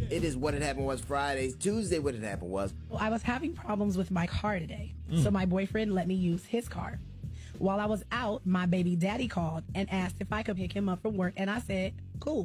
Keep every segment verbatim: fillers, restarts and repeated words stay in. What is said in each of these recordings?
It is what had happened was Fridays. Tuesday, what had happened was. Well, I was having problems with my car today. Mm. So my boyfriend let me use his car. While I was out, my baby daddy called and asked if I could pick him up from work. And I said, cool.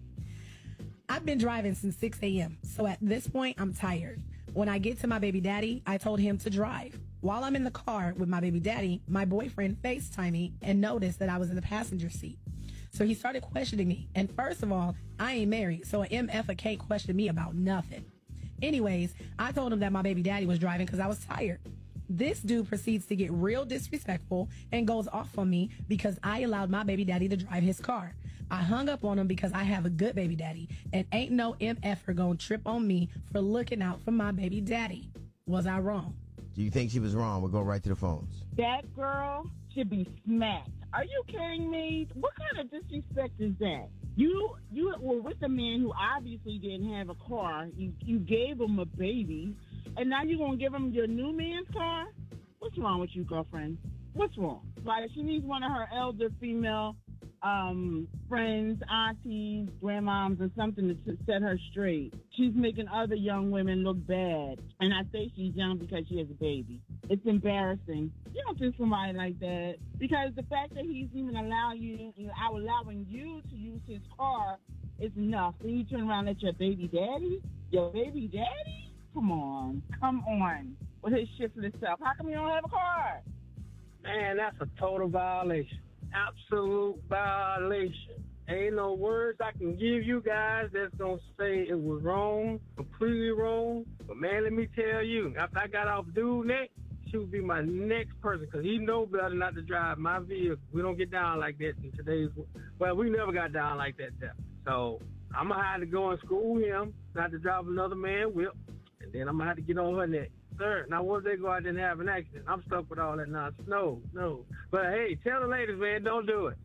I've been driving since six a.m. So at this point, I'm tired. When I get to my baby daddy, I told him to drive. While I'm in the car with my baby daddy, my boyfriend FaceTimed me and noticed that I was in the passenger seat. So he started questioning me. And first of all, I ain't married, so an M F can't question me about nothing. Anyways, I told him that my baby daddy was driving because I was tired. This dude proceeds to get real disrespectful and goes off on me because I allowed my baby daddy to drive his car. I hung up on him because I have a good baby daddy and ain't no M F-er gonna trip on me for looking out for my baby daddy. Was I wrong? Do you think she was wrong? We'll go right to the phones. That girl should be smacked. Are you kidding me? What kind of disrespect is that? You you were with a man who obviously didn't have a car. You, you gave him a baby. And now you're going to give him your new man's car? What's wrong with you, girlfriend? What's wrong? Like, she needs one of her elder female um, friends, aunties, grandmoms, or something to, to set her straight. She's making other young women look bad. And I say she's young because she has a baby. It's embarrassing. You don't do somebody like that. Because the fact that he's even allowing you, you know, allowing you to use his car is enough. Then you turn around at your baby daddy? Your baby daddy? Come on. Come on. With his shiftless self. How come you don't have a car? Man, that's a total violation. Absolute violation. Ain't no words I can give you guys that's going to say it was wrong, completely wrong. But, man, let me tell you, after I got off dude neck, she would be my next person because he know better not to drive my vehicle. We don't get down like that in today's – well, we never got down like that there. So I'm going to have to go and school him not to drive another man whip. And then I'm going to have to get on her neck. Sir, now what if they go out there and have an accident? I'm stuck with all that nonsense. No, no. But, hey, tell the ladies, man, don't do it.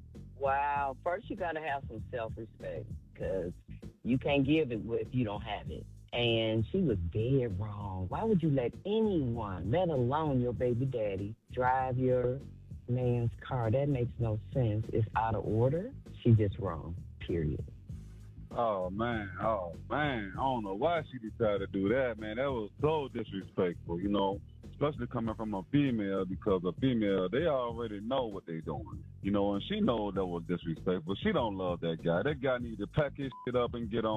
Wow. First, you got to have some self-respect because you can't give it if you don't have it. And she was dead wrong. Why would you let anyone, let alone your baby daddy, drive your man's car? That makes no sense. It's out of order. She's just wrong, period. Oh, man. Oh, man. I don't know why she decided to do that, man. That was so disrespectful, you know, especially coming from a female because a female, they already know what they doing, you know, and she knows that was disrespectful. She don't love that guy. That guy need to pack his shit up and get on.